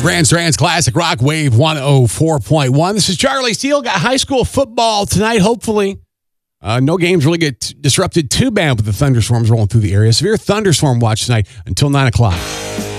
Grand Strand's Classic Rock Wave 104.1. This is Charlie Steele. Got high school football tonight, hopefully. No games really get disrupted too bad with the thunderstorms rolling through the area. Severe thunderstorm watch tonight until 9 o'clock.